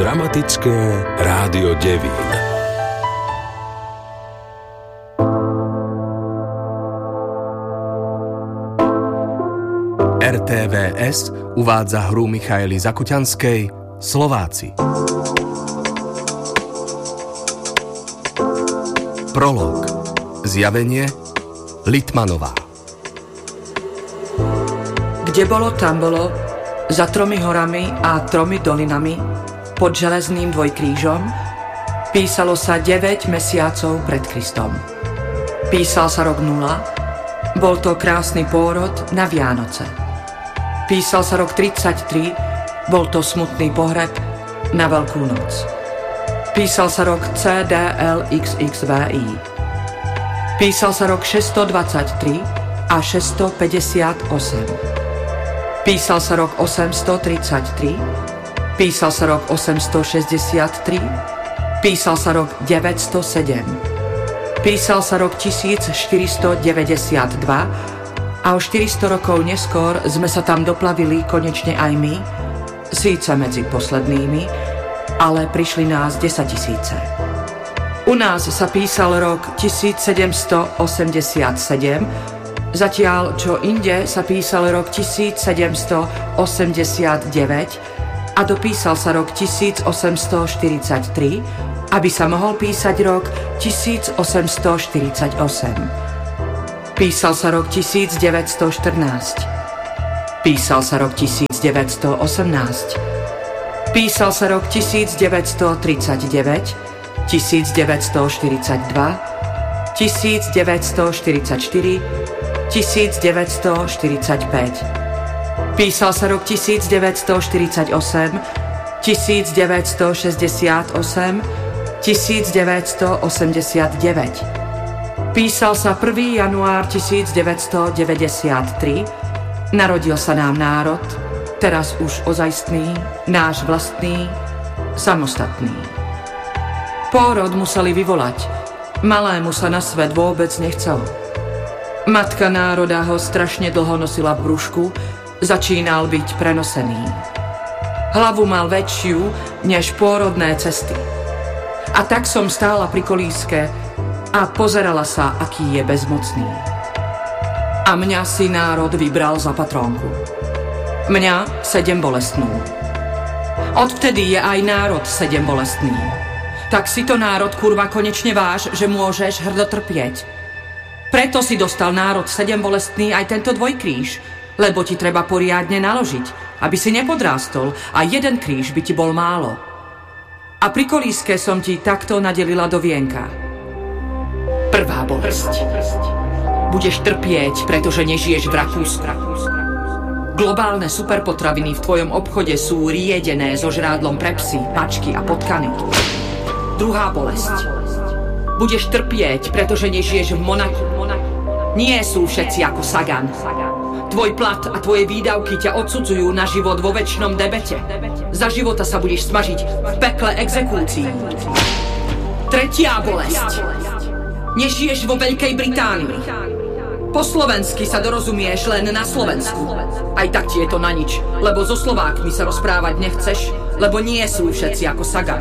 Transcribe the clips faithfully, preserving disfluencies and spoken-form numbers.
Dramatické rádio Devín. er té vé es uvádza hru Michaely Zakuťanskej Slováci. Prolog. Zjavenie Litmanová. Kde bolo, tam bolo, za tromi horami a tromi dolinami, pod železným dvojkrížom, písalo sa deväť mesiacov pred Kristom. Písal sa rok nula, bol to krásny pôrod na Vianoce. Písal sa rok tridsaťtri, bol to smutný pohreb na Veľkú noc. Písal sa rok cé dé el iks iks vé í. Písal sa rok šesťstodvadsaťtri a šesťstopäťdesiatosem. Písal sa rok osemstotridsaťtri, písal sa rok osemstošesťdesiattri, písal sa rok deväťstosedem, písal sa rok tisícštyristodeväťdesiatdva a o štyristo rokov neskôr sme sa tam doplavili konečne aj my, síce medzi poslednými, ale prišli nás desaťtisíce. U nás sa písal rok tisícsedemstoosemdesiatsedem, zatiaľ čo inde sa písal rok tisícsedemstoosemdesiatdeväť a dopísal sa rok tisícosemstoštyridsaťtri, aby sa mohol písať rok tisícosemstoštyridsaťosem. Písal sa rok tisícdeväťstoštrnásť. Písal sa rok tisícdeväťstoosemnásť. Písal sa rok tisícdeväťstotridsaťdeväť, tisícdeväťstoštyridsaťdva, tisícdeväťstoštyridsaťštyri, tisícdeväťstoštyridsaťpäť. Písal sa rok tisícdeväťstoštyridsaťosem, tisícdeväťstošesťdesiatosem, tisícdeväťstoosemdesiatdeväť. Písal sa prvého januára tisícdeväťstodeväťdesiattri, narodil sa nám národ, teraz už ozajstný, náš vlastný, samostatný. Pôrod museli vyvolať, malému sa na svet vôbec nechcelo. Matka národa ho strašne dlho nosila v brúšku, začínal byť prenosený. Hlavu mal väčšiu než pôrodné cesty. A tak som stála pri kolíske a pozerala sa, aký je bezmocný. A mňa si národ vybral za patrónku. Mňa sedem bolestnú. Odvtedy je aj národ sedem bolestný. Tak si to národ, kurva, konečne váž, že môžeš hrdo trpieť. Preto si dostal národ sedem bolestný aj tento dvojkríž, lebo ti treba poriadne naložiť, aby si nepodrástol a jeden kríž by ti bol málo. A pri kolíske som ti takto nadelila do vienka. Prvá bolesť. Budeš trpieť, pretože nežiješ v Rakúsku. Globálne superpotraviny v tvojom obchode sú riedené so žrádlom pre psy, mačky a potkany. Druhá bolesť. Budeš trpieť, pretože nežiješ v Monaku. Nie sú všetci ako Sagan. Tvoj plat a tvoje výdavky ťa odsudzujú na život vo večnom debete. Za života sa budeš smažiť v pekle exekúcií. Tretia bolesť. Nežiješ vo Veľkej Británii. Po slovensky sa dorozumieš len na Slovensku. Aj tak ti je to na nič, lebo so Slovákmi sa rozprávať nechceš, lebo nie sú všetci ako Sagan.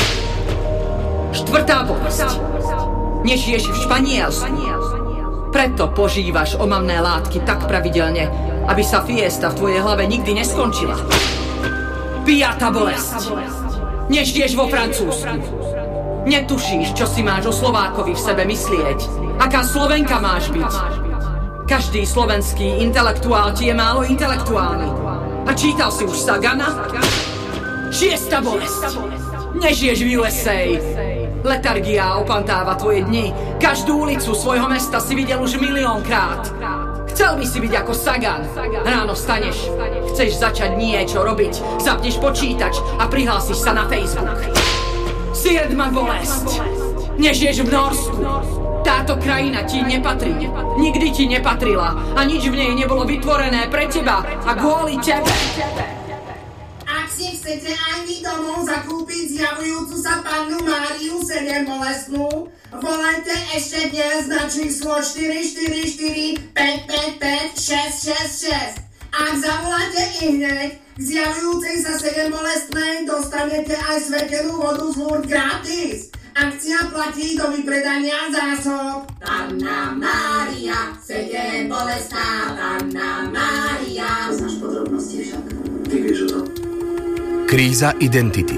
Štvrtá bolesť. Nežiješ v Španielsku. Preto požívaš omamné látky tak pravidelne, aby sa fiesta v tvojej hlave nikdy neskončila. Piatá bolesť. Nežiješ vo Francúzsku. Netušíš, čo si máš o Slovákovi v sebe myslieť. Aká Slovenka máš byť. Každý slovenský intelektuál ti je málo intelektuálny. A čítal si už Sagana? Šiesta bolesť. Nežiješ v ú es á. Letargia opantáva tvoje dni. Každú ulicu svojho mesta si videl už miliónkrát. Chcel by si byť ako Sagan. Ráno vstaneš, chceš začať niečo robiť, zapneš počítač a prihlásiš sa na Facebook. Siedma bolesť. Nežiješ v Norsku. Táto krajina ti nepatrí. Nikdy ti nepatrila a nič v nej nebolo vytvorené pre teba a kvôli tebe. Ak si chcete aj vy domov zakúpiť zjavujúcu sa pannu Máriu sedembolestnú, volajte ešte dnes na číslo štyri štyri štyri päť päť päť šesť šesť šesť. Ak zavoláte ihneď k zjavujúcej sa sedembolestnej, dostanete dostanete aj svetenú vodu z Lourdes gratis. Akcia platí do vypredania zásob. Panna Mária, sedem bolestná, Panna Mária. Znáš podrobnosti však. Ty vieš o tom. Kríza identity.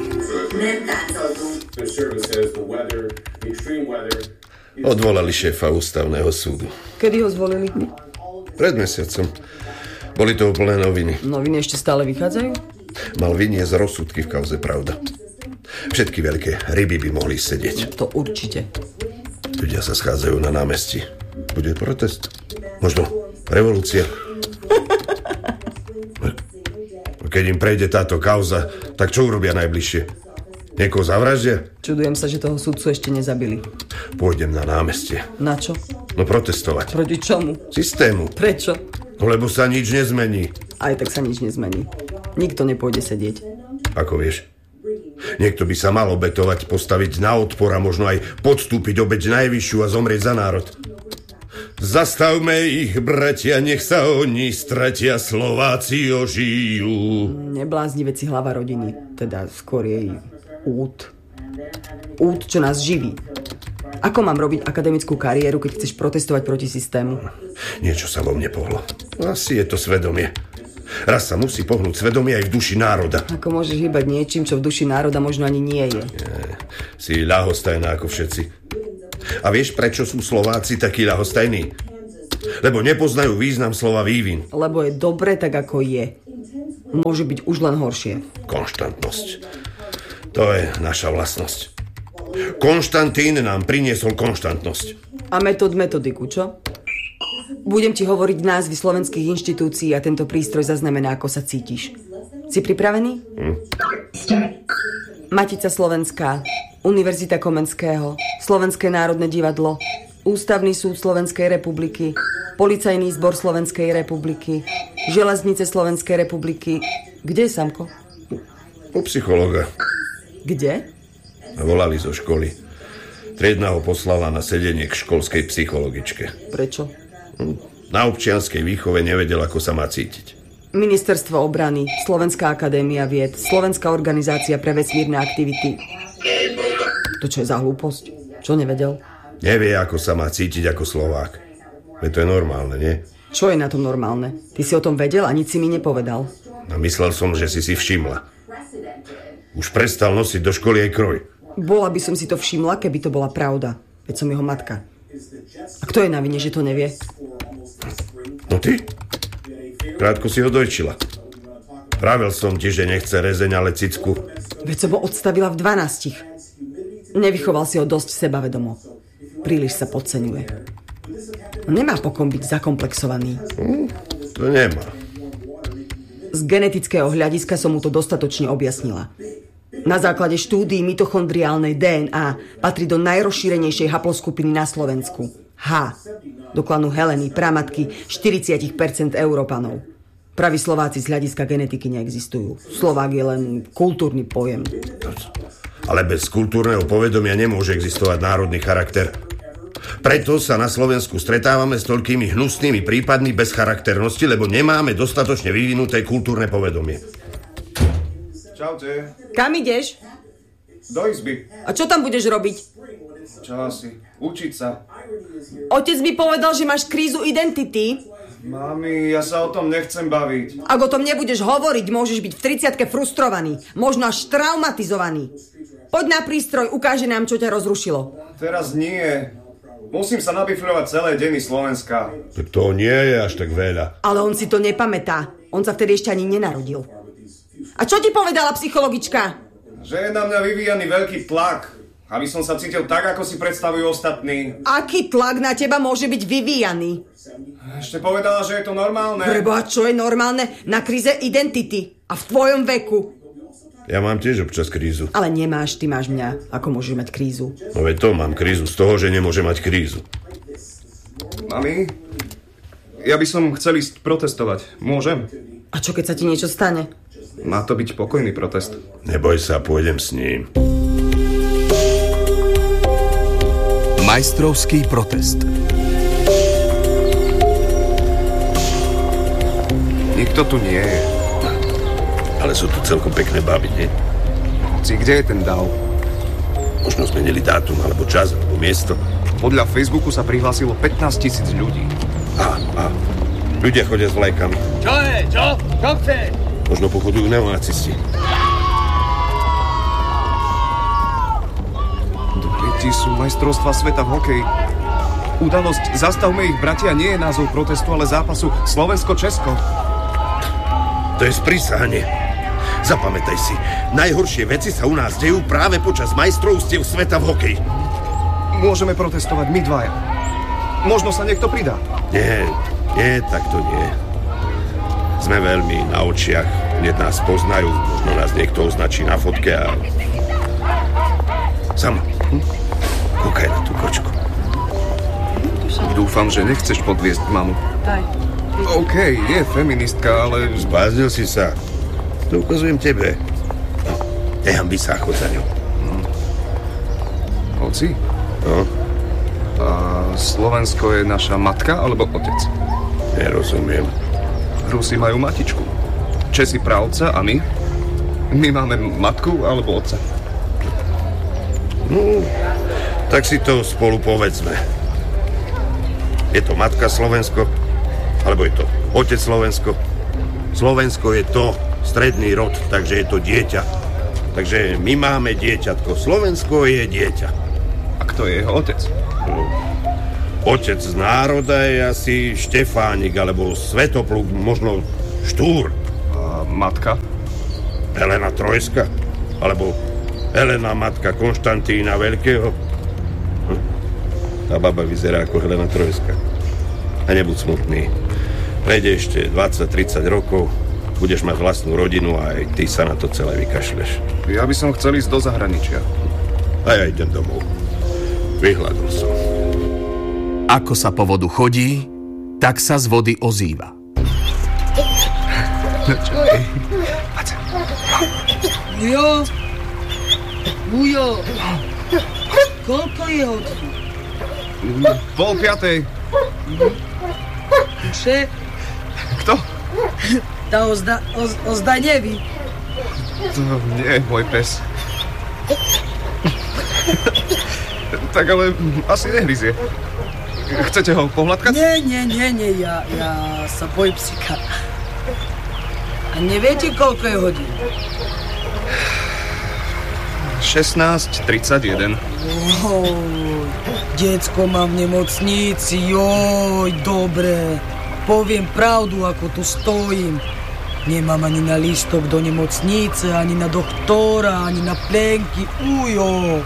Odvolali šéfa ústavného súdu. Kedy ho zvolili? Pred mesiacom. Boli to úplné noviny. Noviny ešte stále vychádzajú? Mal vyniesť rozsudky v kauze Pravda. Všetky veľké ryby by mohli sedieť. To určite. Ľudia sa schádzajú na námestí. Bude protest. Možno revolúcia. Keď im prejde táto kauza, tak čo urobia najbližšie? Niekoho zavraždia? Čudujem sa, že toho sudcu ešte nezabili. Pôjdem na námestie. Na čo? No protestovať. Proti čomu? Systému. Prečo? No lebo sa nič nezmení. Aj tak sa nič nezmení. Nikto nepôjde sedieť. Ako vieš? Niekto by sa mal obetovať, postaviť na odpor a možno aj podstúpiť obeť najvyššiu a zomrieť za národ. Zastavme ich, bratia, nech sa oni stratia, Slováci ožijú. Neblázni veci hlava rodiny, teda skôr jej út. Út, čo nás živí. Ako mám robiť akademickú kariéru, keď chceš protestovať proti systému? Niečo sa vo mne pohlo. Asi je to svedomie. Raz sa musí pohnúť svedomie aj v duši národa. Ako môžeš hýbať niečím, čo v duši národa možno ani nie je? Nie, si ľahostajná ako všetci. A vieš, prečo sú Slováci takí ľahostajní? Lebo nepoznajú význam slova vývin. Lebo je dobre tak, ako je. Môže byť už len horšie. Konštantnosť. To je naša vlastnosť. Konštantín nám priniesol konštantnosť. A metód metodiku, čo? Budem ti hovoriť názvy slovenských inštitúcií a tento prístroj zaznamená, ako sa cítiš. Si pripravený? Hm. Matica Slovenská, Univerzita Komenského, Slovenské národné divadlo, Ústavný súd Slovenskej republiky, Policajný zbor Slovenskej republiky, Železnice Slovenskej republiky. Kde je Samko? U psychologa. Kde? Volali zo školy. Triedna ho poslala na sedenie k školskej psychologičke. Prečo? Na občianskej výchove nevedel, ako sa má cítiť. Ministerstvo obrany, Slovenská akadémia vied, Slovenská organizácia pre vesmírne aktivity. To čo je za hlúposť? Čo nevedel? Nevie, ako sa má cítiť ako Slovák. Veď to je normálne, nie? Čo je na tom normálne? Ty si o tom vedel a nič si mi nepovedal. A myslel som, že si si všimla. Už prestal nosiť do školy aj kroj. Bola by som si to všimla, keby to bola pravda. Veď som jeho matka. A kto je na vine, že to nevie? No ty? Krátko si ho dojčila. Pravil som ti, že nechce rezeň, ale cicku. Veď som ho odstavila v dvanástich. Nevychoval si ho dosť sebavedomo. Príliš sa podceňuje. Nemá pokom byť zakomplexovaný. Hm, to nemá. Z genetického hľadiska som mu to dostatočne objasnila. Na základe štúdií mitochondriálnej dé en á patrí do najrozšírenejšej haploskupiny na Slovensku. H. Do klanu Heleny, pramatky štyridsať percent Európanov. Praví Slováci z hľadiska genetiky neexistujú. Slovák je len kultúrny pojem. Ale bez kultúrneho povedomia nemôže existovať národný charakter. Preto sa na Slovensku stretávame s toľkými hnusnými prípadmi bezcharakternosti, lebo nemáme dostatočne vyvinuté kultúrne povedomie. Čaute. Kam ideš? Do izby. A čo tam budeš robiť? Čo asi? Učiť sa. Otec mi povedal, že máš krízu identity. Mami, ja sa o tom nechcem baviť. Ak o tom nebudeš hovoriť, môžeš byť v tridsiatke frustrovaný. Možno až traumatizovaný. Poď na prístroj, ukáže nám, čo ťa rozrušilo. Teraz nie. Musím sa nabifľovať celé dejiny Slovenska. Tak to nie je až tak veľa. Ale on si to nepamätá. On sa vtedy ešte ani nenarodil. A čo ti povedala psychologička? Že je na mňa vyvíjaný veľký tlak. Aby som sa cítil tak, ako si predstavujú ostatní. Aký tlak na teba môže byť vyvíjaný? Ešte povedala, že je to normálne. Preboha, čo je normálne? Na kríze identity. A v tvojom veku. Ja mám tiež občas krízu. Ale nemáš, ty máš mňa. Ako môžeš mať krízu? No veď to, mám krízu z toho, že nemôžem mať krízu. Mami, ja by som chcel ísť protestovať. Môžem? A čo, keď sa ti niečo stane? Má to byť pokojný protest. Neboj sa, pôjdem s ním. Majstrovský protest. Nikto tu nie je. Ale sú tu celkom pekné baby, nie? Oci, kde je ten dáv? Možno zmenili dátum, alebo čas, alebo miesto. Podľa Facebooku sa prihlásilo pätnásť tisíc ľudí. Á, á. Ľudia chodia s vlajkami. Čo je? Čo? Čo chce? Možno pochodujú neonacisti. Deti sú majstrovstvá sveta v hokeji. Udalosť Zastavme ich, bratia nie je názov protestu, ale zápasu Slovensko-Česko. To je sprísahanie. Zapamätaj si, najhoršie veci sa u nás dejú práve počas majstrovstiev sveta v hokeji. Môžeme protestovať my dvaja. Možno sa niekto pridá. Nie, nie, tak to nie. Sme veľmi na očiach, hneď nás poznajú, možno nás niekto označí na fotke a... Sam, hm? Kúkaj na tú kočku. Dúfam, že nechceš podviesť mamu. Daj. OK, je feministka, ale... Zbláznil si sa. To ukazujem tebe. No, nehambi sa, chod za ňou. Hm. Oci? No? A Slovensko je naša matka alebo otec? Nerozumiem. Rusi majú matičku. Česi pravca a my? My máme matku alebo otca? No, tak si to spolu povedzme. Je to matka Slovensko? Alebo je to otec Slovensko? Slovensko je to stredný rod, takže je to dieťa. Takže my máme dieťatko. Slovensko je dieťa. A kto je jeho otec? No, otec z národa je asi Štefánik, alebo Svetopluk, možno Štúr. A matka? Helena Trojska, alebo Helena matka Konštantína Veľkého. Hm. Tá baba vyzerá ako Helena Trojska. A nebuď smutný. Prejde ešte dvadsať tridsať rokov, budeš mať vlastnú rodinu a aj ty sa na to celé vykašleš. Ja by som chcel ísť do zahraničia. A ja idem domov. Vyhľadol som. Ako sa po vodu chodí, tak sa z vody ozýva. Čo je? Ujo, Ujo, koľko je hodín? Pol piatej. Še? Kto? Tá ozda, oz, ozda neví. To nie je môj pes. Tak ale asi nehryzie. Chcete ho pohľadkať? Nie, nie, nie, nie, ja, ja sa bojím psíka. A neviete, koľko je hodín? šestnásť tridsaťjeden. Oj, decko mám v nemocnici, joj, dobre. Poviem pravdu, ako tu stojím. Nemám ani na lístok do nemocnice, ani na doktora, ani na plenky, ujo.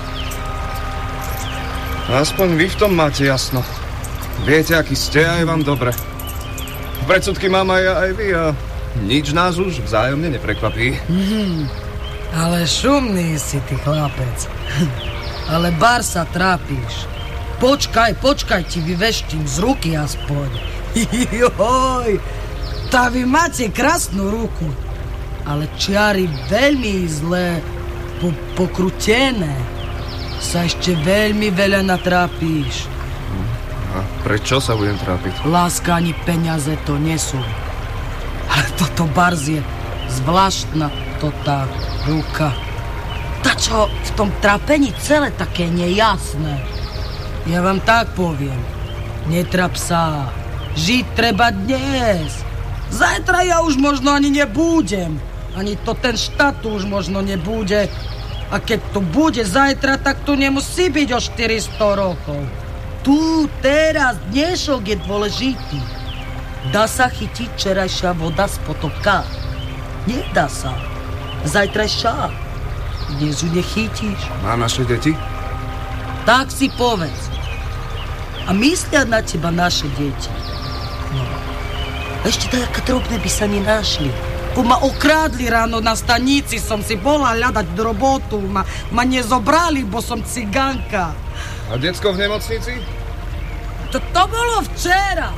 Aspoň vy v tom máte jasno. Viete, aký ste a je vám dobre. Predsudky mám aj ja, aj vy a nič nás už vzájomne neprekvapí. Mm, ale šumný si ty, chlapec. Ale bar sa trápíš. Počkaj, počkaj, ti vyveštím z ruky aspoň. Joj, tá vy máte krásnu ruku, ale čiary veľmi zlé, po, pokrutené. Sa ešte veľmi veľa natrápíš. A prečo sa budem trápiť? Láska ani peniaze to nie sú. Ale toto barz je zvláštna to tá ruka. Tá čo v tom trápení celé také nejasné. Ja vám tak poviem. Netrap sa. Žiť treba dnes. Zajtra ja už možno ani nebudem. Ani to ten štát už možno nebude. A keď to bude zajtra, tak to nemusí byť o štyristo rokov. Tu, teraz, dnešok je dôležitý. Dá sa chytiť včerajšia voda z potoka? Nedá sa. Zajtrajšia. Dnes ju nechytíš. Má naše deti? Tak si povedz. A myslia na teba naše deti. No. Ešte taká drobné by sa nenašli. Bo ma okrádli ráno na stanici, som si bola hľadať robotu, ma, ma nezobrali, bo som cigánka. A decko v nemocnici? To, to bolo včera.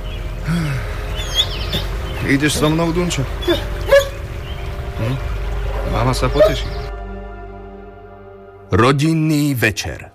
Ideš so mnou, Dunčo? Hm? Mama sa poteší. Rodinný večer.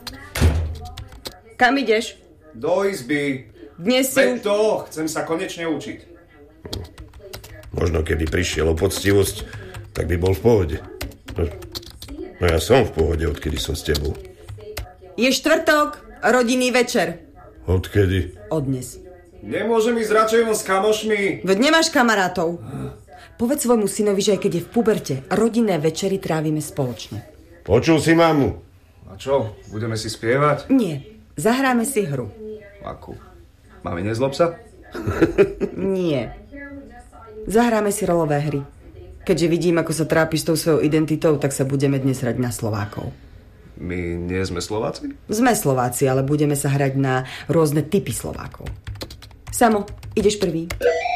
Kam ideš? Do izby. Dnes si... Veď to, chcem sa konečne učiť. Možno keby prišiel o poctivosť, tak by bol v pohode. No ja som v pohode, odkedy som s tebou. Je štvrtok, rodinný večer. Odkedy? Od dnes. Nemôžem ísť radšej len s kamošmi. Veď nemáš kamarátov. Povedz svojmu synovi, že aj keď je v puberte, rodinné večery trávime spoločne. Počul si mamu? A čo, budeme si spievať? Nie, zahráme si hru. Akú? Mami, nezlob sa? Nie. Zahráme si rolové hry. Keďže vidím, ako sa trápiš s tou svojou identitou, tak sa budeme dnes hrať na Slovákov. My nie sme Slováci? Sme Slováci, ale budeme sa hrať na rôzne typy Slovákov. Samo, ideš prvý.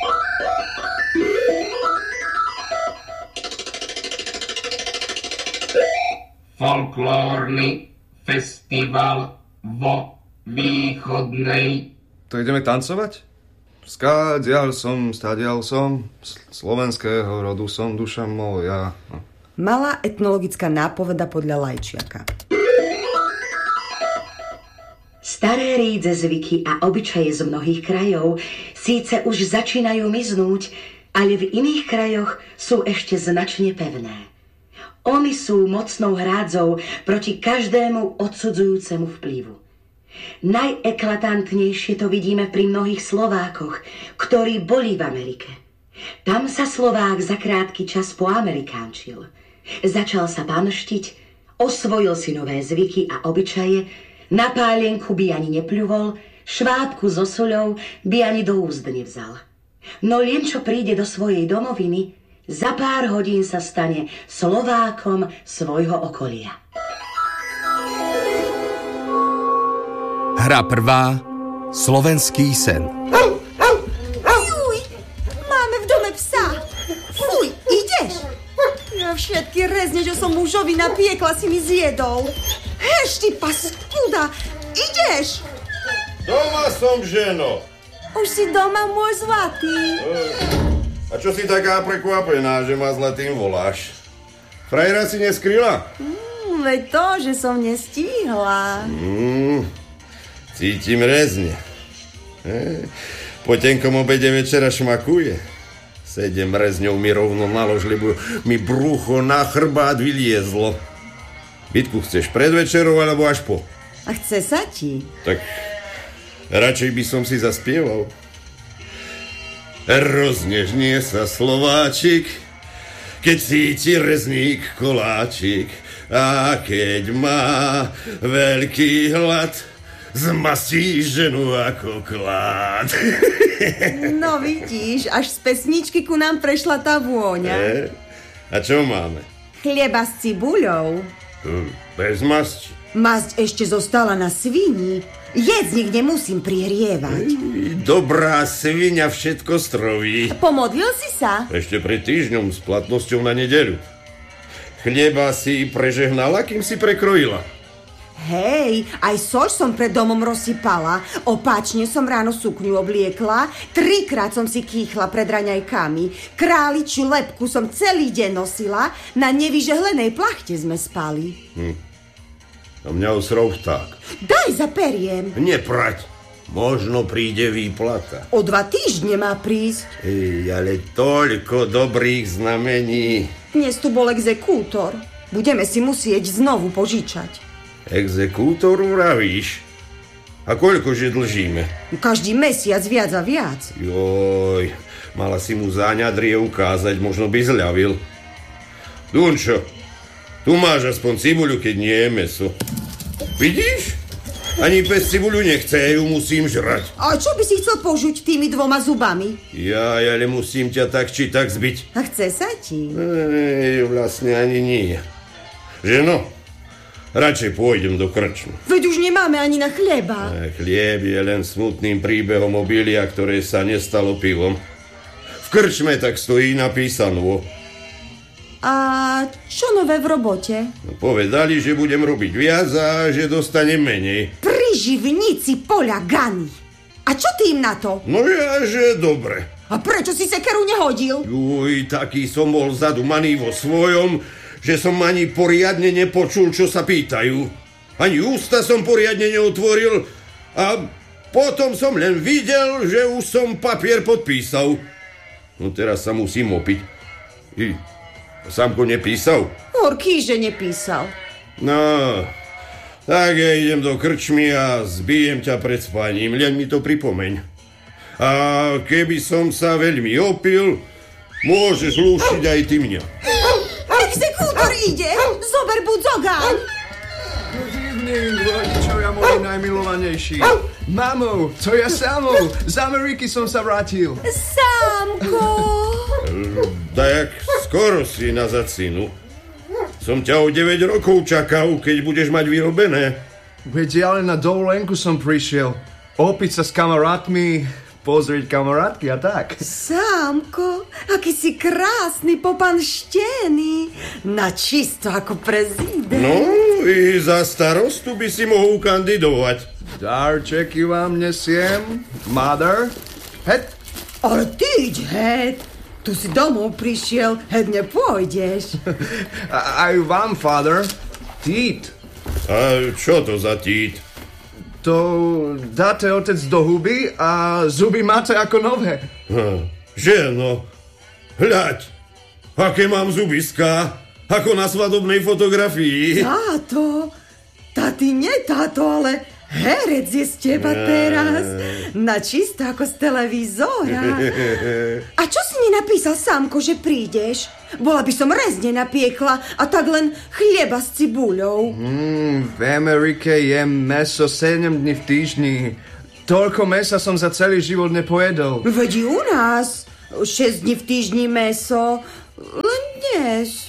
Folklórny festival vo východnej. To ideme tancovať? Skáďal som, stáďal som, slovenského rodu som, duša moja. Malá etnologická nápoveda podľa Lajčiaka. Staré rídze zvyky a obyčaje z mnohých krajov síce už začínajú miznúť, ale v iných krajoch sú ešte značne pevné. Oni sú mocnou hrádzou proti každému odsudzujúcemu vplyvu. Najeklatantnejšie to vidíme pri mnohých Slovákoch, ktorí boli v Amerike. Tam sa Slovák za krátky čas poamerikánčil. Začal sa panštiť, osvojil si nové zvyky a obyčaje, na pálienku by ani nepľuvol, švábku so soľou by ani do úst nevzal. No len čo príde do svojej domoviny, za pár hodín sa stane Slovákom svojho okolia. Hra prvá. Slovenský sen. Juj, máme v dome psa. Fuj, ideš? Ja všetky rezne, čo som mužovi napiekla, si mi zjedol. Hež, ty paskuda, ideš? Doma som, ženo. Už si doma, môj zlatý. A čo si taká prekvapená, že ma zlatým voláš? Frajera si neskryla? Mm, veď to, že som nestihla. Mm. Cítim rezne. E, po tenkom obede večera šmakuje. Sedem rezňov mi rovno naložili, bo mi brucho na chrbát vyliezlo. Bytku, chceš pred večerou alebo až po? A chce sa ti? Tak radšej by som si zaspieval. Roznežnie sa Slováčik, keď cíti rezník koláčik. A keď má veľký hlad, zmastí ženu ako klad. No vidíš, až z pesničky ku nám prešla tá vôňa. E? A čo máme? Chleba s cibuľou. Bez masti. Masť ešte zostala na svini. Jedzník nemusím prihrievať. Dobrá sviňa všetko stroví. Pomodlil si sa? Ešte pred týždňom s platnosťou na nedeľu. Chlieba si prežehnala, kým si prekrojila. Hej, aj soľ som pred domom rozsypala, opáčne som ráno sukňu obliekla, trikrát som si kýchla pred raňajkami, králičiu lebku som celý deň nosila, na nevyžehlenej plachte sme spali. Hm. A mňa osrov vták. Daj zaperiem. Neprať, možno príde výplata. O dva týždne má prísť. Ej, ale toľko dobrých znamení. Dnes tu bol exekútor, budeme si musieť znovu požičať. Exekútor vravíš? A koľkože dlžíme? Každý mesiac viac a viac. Joj, mala si mu záňadrie ukázať, možno by zľavil. Dunčo, tu máš aspoň cibuľu, keď nie je meso. Vidíš? Ani bez cibuľu nechce, ja ju musím žrať. A čo by si chcel požuť tými dvoma zubami? Ja, ale musím ťa tak či tak zbiť. A chce sa ti? Ej, vlastne ani nie. Ženo, radšej pôjdem do krčmu. Veď už nemáme ani na chleba. A chlieb je len smutným príbehom obilia, ktoré sa nestalo pivom. V krčme tak stojí napísano. A čo nové v robote? No, povedali, že budem robiť viac a že dostanem menej. Pri živnici poľa Gany. A čo ty im na to? No ja, že dobre. A prečo si sekeru nehodil? Uj, taký som bol zadumaný vo svojom, že som ani poriadne nepočul, čo sa pýtajú. Ani ústa som poriadne neotvoril a potom som len videl, že už som papier podpísal. No teraz sa musím opiť. I, Samko nepísal? Horký, že nepísal. No, tak ja idem do krčmy a zbijem ťa pred spaním. Len mi to pripomeň. A keby som sa veľmi opil, môžeš lúšiť aj ty mňa. Exekútor ide! Zober budzogáň! Good evening, rodičovia moji najmilovanejší. Mamo, to ja Samo. Z Ameriky som sa vrátil. Sámko! Tak skoro si na zacinu. Som ťa o deväť rokov čakal, keď budeš mať vyrobené. Veď ale na dovolenku som prišiel. Opiť sa s kamarátmi, pozrieť kamarátky a tak. Sámko, aký si krásny, popanštený. Na čisto ako prezident. No, i za starostu by si mohol kandidovať. Darčeky vám nesiem, mother. Het. Ale ty iď, het. Tu si domov prišiel, het nepôjdeš. Aj vám, father. Tít. A čo to za tít? To dáte otec do huby a zuby máte ako nové. Hm, ženo, hľaď, aké mám zubiská, ako na svadobnej fotografii. Táto, táty nie táto, ale herec je z teba teraz. Na čisto ako z televízora. A čo si nenapísal, Sámko, že prídeš? Bola by som rezne napiekla a tak len chlieba s cibuľou. Mm, v Amerike jem meso sedem dní v týždni. Toľko mesa som za celý život nepojedol. Veď u nás šesť dní v týždni meso, len dnes.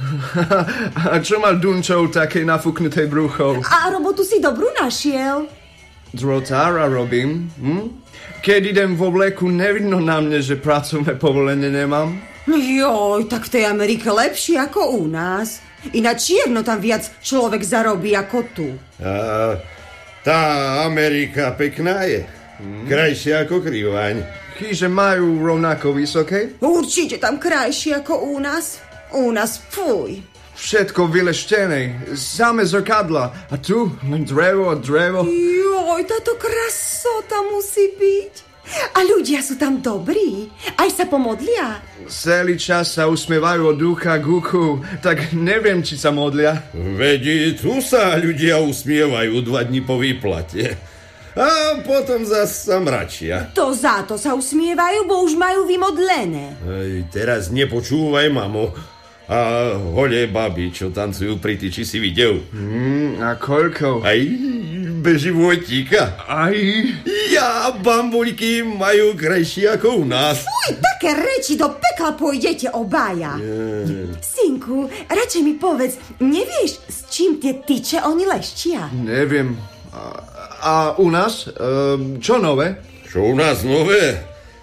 A čo má Dunčov také nafúknuté brucho? A robotu si dobrú našiel? Drotára robím. Hm? Keď idem vo vleku, nevidno na mne, že pracovné povolenie nemám. Joj, tak v tej Amerike lepšie ako u nás. I na čierno tam viac človek zarobí ako tu. A tá Amerika pekná je. Hmm. Krajšia ako Krivaň. Chyže majú rovnako vysoké? Určite tam krajšie ako u nás. U nás fuj. Všetko vyleštené, samé zrkadla. A tu len drevo a drevo. Joj, táto krasota musí byť. A ľudia sú tam dobrí. Aj sa pomodlia. Celý čas sa usmievajú od ducha k uchu, tak neviem, či sa modlia. Veď tu sa ľudia usmievajú dva dni po výplate. A potom zas sa mračia. To za to sa usmievajú, bo už majú vymodlené. Aj, teraz nepočúvaj, mamo. A holé baby, čo tancujú pri ty, či si videl? Mm, a koľko? Aj bez životíka. Aj. Ja, bambulky majú krajšie ako u nás. Fuj, také reči, do pekla pôjdete obaja. Yeah. Synku, radšej mi povedz, nevieš, s čím tie tyče oni leštia? Neviem. A, a u nás? E, čo nové? Čo u nás nové?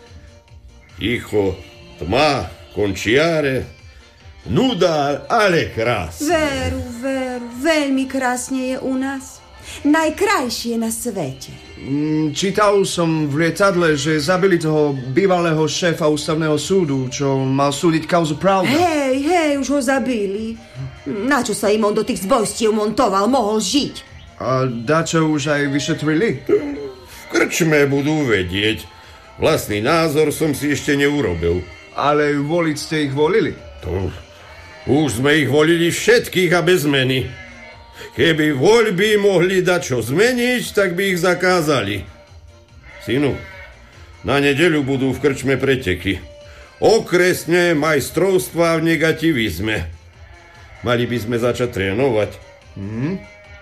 Ticho, tma, končiare... Nuda, ale krásne. Veru, veru, veľmi krásne je u nás. Najkrajšie na svete. Mm, čítal som v lietadle, že zabili toho bývalého šéfa ústavného súdu, čo mal súdiť kauzu Pravda. Hej, hej, už ho zabili. Na čo sa im on do tých zbojstiev montoval? Mohol žiť. A dačo už aj vyšetrili? V krčme budú vedieť. Vlastný názor som si ešte neurobil. Ale voliť ste ich volili? To... Už sme ich volili všetkých a bez zmeny. Keby voľby mohli dať čo zmeniť, tak by ich zakázali. Synu, na nedeľu budú v krčme preteky. Okresné majstrovstvá v negativizme. Mali by sme začať trénovať. Hm?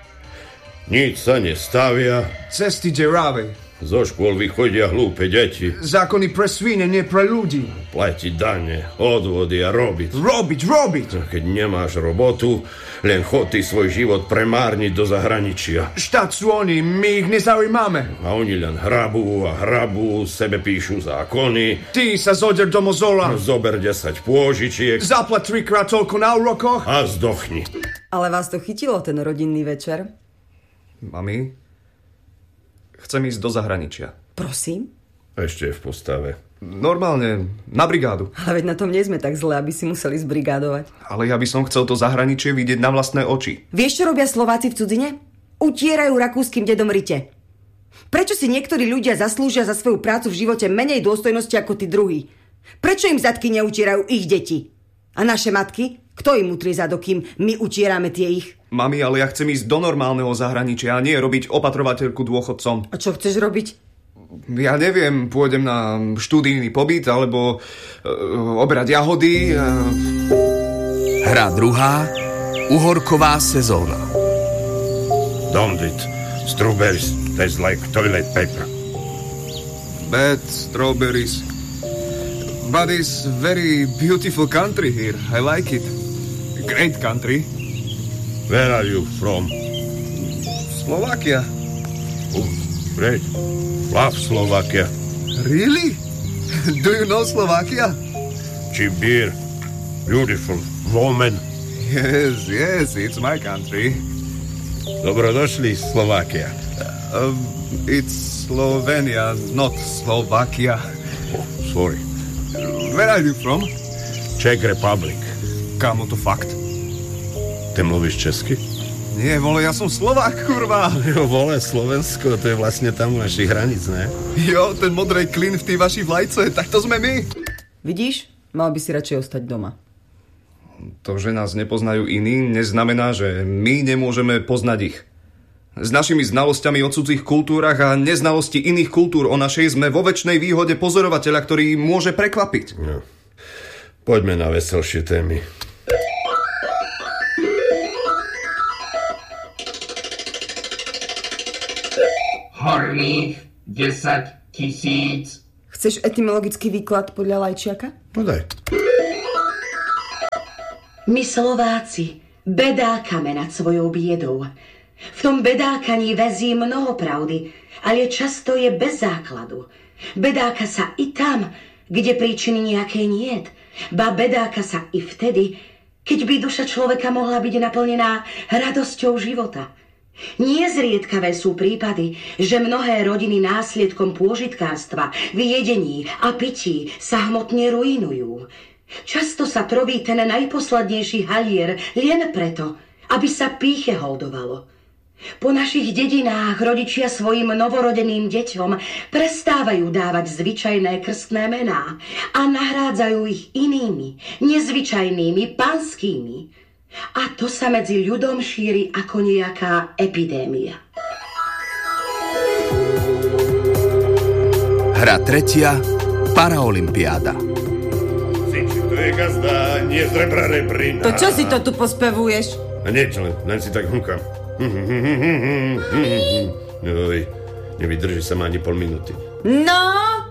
Nič sa nestavia. Cesty deráve. Zo škôl vychodia hlúpe deti. Zákony pre svine, nie pre ľudí. Platiť dane, odvody a robiť. Robiť, robiť! Keď nemáš robotu, len chod ty svoj život premárniť do zahraničia. Štát sú oni, my ich nezaujímame. A oni len hrabú a hrabú, sebe píšu zákony. Ty sa zoder do mozola. Zober desať pôžičiek. Zaplat trikrát toľko na úrokoch. A zdochni. Ale vás to chytilo, ten rodinný večer? Mami? Chcem ísť do zahraničia. Prosím? Ešte je v postave. Normálne, na brigádu. Ale veď na tom nie sme tak zle, aby si museli zbrigádovať. Ale ja by som chcel to zahraničie vidieť na vlastné oči. Vieš, čo robia Slováci v cudzine? Utierajú rakúskym dedom rite. Prečo si niektorí ľudia zaslúžia za svoju prácu v živote menej dôstojnosti ako tí druhí? Prečo im zadky neutierajú ich deti? A naše matky? Kto im utrie za dokým my utierame tie ich? Mami, ale ja chcem ísť do normálneho zahraničia a nie robiť opatrovateľku dôchodcom. A čo chceš robiť? Ja neviem, pôjdem na študijný pobyt, alebo uh, oberať jahody. Uh... Hra druhá. Uhorková sezóna. Don't it. Strawberries taste like toilet paper. Bad strawberries. But it's very beautiful country here. I like it. Great country. Where are you from? Slovakia. Oh, great. Love Slovakia. Really? Do you know Slovakia? Cheap beer. Beautiful woman. Yes, yes, it's my country. Dobrodošli, Slovakia. Uh, it's Slovenia, not Slovakia. Oh, sorry. Where are you from? Czech Republic. Kámo, to fakt? Ty mluvíš česky? Nie, vole, ja som Slovák, kurva. Jo, vole, Slovensko, to je vlastne tam u našich hraníc, ne? Jo, ten modrej klin v tej vašej vlajce, tak to sme my. Vidíš? Mal by si radšej ostať doma. To, že nás nepoznajú iní, neznamená, že my nemôžeme poznať ich. S našimi znalosťami o cudzích kultúrach a neznalosti iných kultúr o našej sme vo večnej výhode pozorovateľa, ktorý môže prekvapiť. No. Poďme na veselšie témy. Horných desať tisíc. Chceš etymologický výklad podľa Lajčiaka? Podaj. My Slováci bedákame nad svojou biedou. V tom bedákaní väzí mnoho pravdy, ale často je bez základu. Bedáka sa i tam, kde príčiny nejakej niet. Ba bedáka sa i vtedy, keď by duša človeka mohla byť naplnená radosťou života. Nie zriedkavé sú prípady, že mnohé rodiny následkom pôžitkárstva, vyjedení a pití sa hmotne ruinujú. Často sa troví ten najposlednejší halier len preto, aby sa pýche holdovalo. Po našich dedinách rodičia svojim novorodeným deťom prestávajú dávať zvyčajné krstné mená a nahrádzajú ich inými, nezvyčajnými, panskými. A to sa medzi ľudom šíri ako nejaká epidémia. Hra tretia. Paraolympiáda. To je gazda, nie z rebra rebrina. To čo si to tu pospevuješ? A niečo, len, len si tak húkam. Oj, nevydrží sa ma ani pol minúty. No?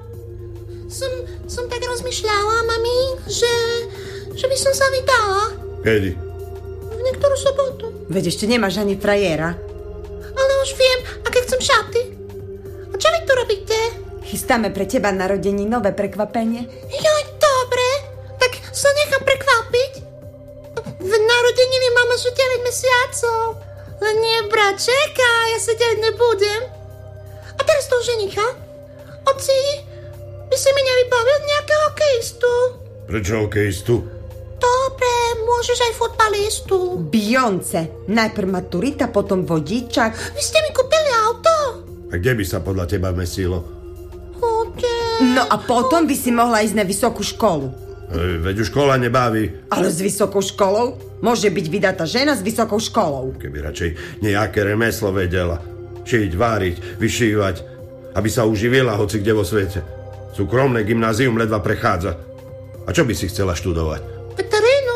Som, som tak rozmýšľala, mami, že, že by som sa vydala. Kedy? V niektorú sobotu. Veď ešte nemáš ani frajera. Ale už viem, aké chcem šaty. A čo vy tu robíte? Chystáme pre teba narodeninové prekvapenie. Joj, dobre. Tak sa nechám prekvapiť. V narodeniny máme už deväť mesiacov. Len nie, brat, čekaj, ja sa deliť nebudem. A teraz toho ženicha? Oci, by si mi nevybavil nejakého hokejistu? Prečo hokejistu? Dobre, môžeš aj futbalistu. Beyoncé. Najprv maturita, potom vodičak. Vy ste mi kúpili auto? A kde by sa podľa teba mesilo? Kde? No a potom by si mohla ísť na vysokú školu. E, veď už škola nebaví. Ale s vysokou školou? Môže byť vydatá žena s vysokou školou. Keby radšej nejaké remeslo vedela. Šiť, váriť, vyšívať, aby sa uživila hoci kde vo svete. Súkromné gymnázium ledva prechádza. A čo by si chcela študovať? Veterínu.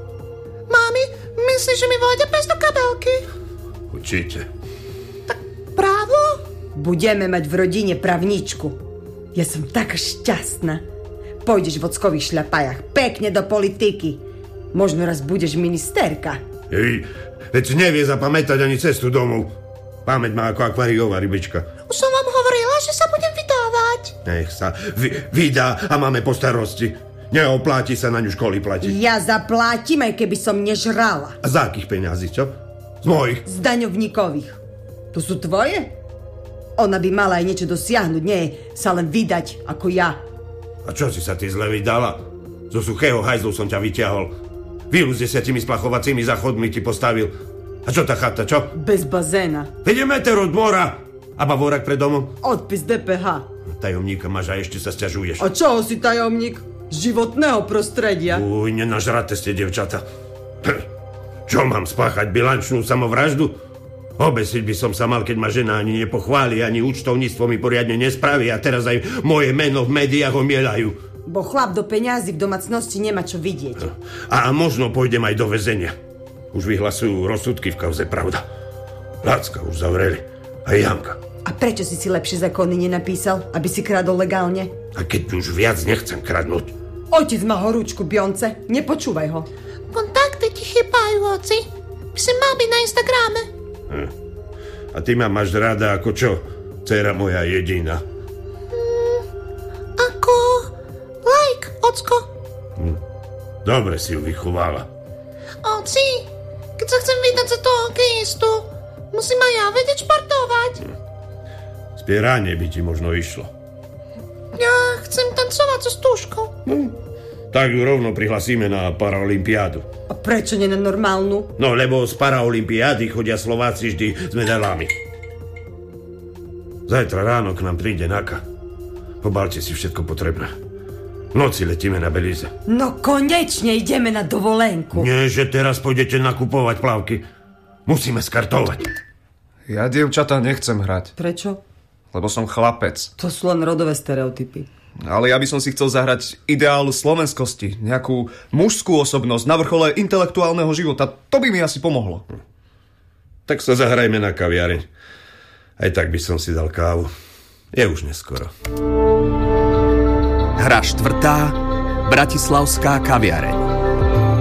Mami, myslíš, že mi vojde bez do kabelky? Určite. Tak právo? Budeme mať v rodine právničku. Ja som taká šťastná. Pôjdeš v ockových šľapajach pekne do politiky. Možno raz budeš ministerka. Jej, veď nevie zapamätať ani cestu domov. Pamäť má ako akváriová rybička. Už som vám hovorila, že sa budem vydávať. Nech sa vy, vydá a máme po starosti. Neopláti sa na ňu školy platiť. Ja zaplátim, aj keby som nežrala. A za akých peňazí, čo? Z mojich? Z daňovníkových. To sú tvoje? Ona by mala aj niečo dosiahnuť, nie sa len vydať ako ja. A čo si sa ty zle vydala? Zo suchého hajzlu som ťa vyťahol. Vílu s desiatimi splachovacími záchodmi ti postavil. A čo tá chata, čo? Bez bazéna. Veď je meter od mora. A bavorak pred domom? Odpis dé pé há. Tajomníka máš a ešte sa sťažuješ. A čo si tajomník? životného prostredia. Uj, nenažrate ste, devčata. Čo mám spáchať, bilančnú samovraždu? Obesiť by som sa mal, keď ma žena ani nepochváli, ani účtovníctvo mi poriadne nespraví a teraz aj moje meno v médiách omielajú. Bo chlap do peňazí v domácnosti nemá čo vidieť. A možno pôjdem aj do väzenia. Už vyhlasujú rozsudky v kauze Pravda. Lácka už zavreli. A Janka. A prečo si si lepšie zákony nenapísal, aby si kradol legálne? A keď už viac nechcem kradnúť. Otec má horúčku, Bionce. Nepočúvaj ho. Kontakty ti chýbajú, oci. By si mal byť na Instagrame. Hm. A ty ma máš rada ako čo? Dcera moja jediná. Mm, ako... like, ocko. Hm. Dobre si ju vychovala. Oci, keď sa chcem vydať za toho hokejistu, musím aj ja vedieť športovať. Hm. Spieranie by ti možno išlo. Ja chcem tancovať so stúžkou. Hm. Tak ju rovno prihlasíme na paraolympiádu. A prečo nie na normálnu? No, lebo z paraolympiády chodia Slováci vždy s medailami. Zajtra ráno k nám príde Naka. Pobalte si všetko potrebné. V noci letíme na Belize. No konečne ideme na dovolenku. Nie, že teraz pôjdete nakupovať plavky. Musíme skartovať. Ja, dievčatá, nechcem hrať. Prečo? Lebo som chlapec. To sú len rodové stereotypy. Ale ja by som si chcel zahrať ideál slovenskosti, nejakú mužskú osobnosť na vrchole intelektuálneho života. To by mi asi pomohlo. Tak sa zahrajme na kaviareň. Aj tak by som si dal kávu. Je už neskoro. Hra štvrtá. Bratislavská kaviareň.